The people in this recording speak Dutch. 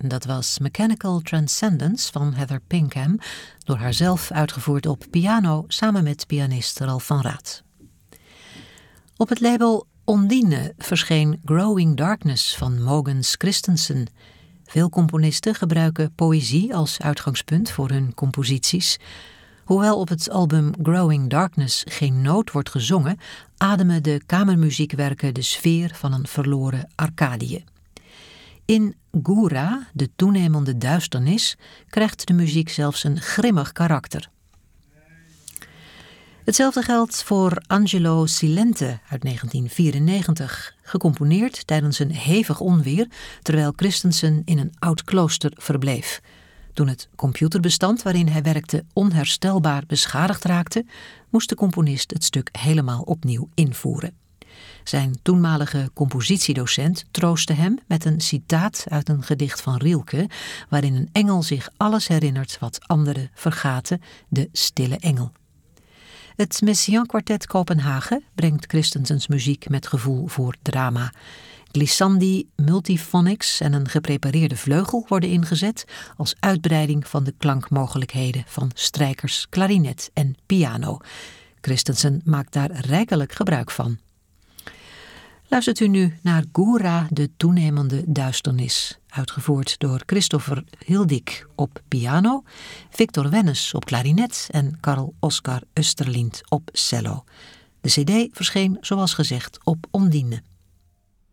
Dat was Mechanical Transcendence van Heather Pinkham, door haarzelf uitgevoerd op piano samen met pianist Ralph van Raat. Op het label Ondine verscheen Growing Darkness van Mogens Christensen. Veel componisten gebruiken poëzie als uitgangspunt voor hun composities. Hoewel op het album Growing Darkness geen noot wordt gezongen, ademen de kamermuziekwerken de sfeer van een verloren Arcadië. In Gura, de toenemende duisternis, krijgt de muziek zelfs een grimmig karakter. Hetzelfde geldt voor Angelo Silente uit 1994, gecomponeerd tijdens een hevig onweer terwijl Christensen in een oud klooster verbleef. Toen het computerbestand waarin hij werkte onherstelbaar beschadigd raakte, moest de componist het stuk helemaal opnieuw invoeren. Zijn toenmalige compositiedocent troostte hem met een citaat uit een gedicht van Rilke, waarin een engel zich alles herinnert wat anderen vergaten, de stille engel. Het Messiaen Quartet Kopenhagen brengt Christensens muziek met gevoel voor drama. Glissandi, multiphonics en een geprepareerde vleugel worden ingezet als uitbreiding van de klankmogelijkheden van strijkers, klarinet en piano. Christensen maakt daar rijkelijk gebruik van. Luistert u nu naar Gura, de toenemende duisternis, uitgevoerd door Christopher Hildik op piano, Victor Wennes op klarinet en Karl Oskar Österlind op cello. De cd verscheen zoals gezegd op Ondine.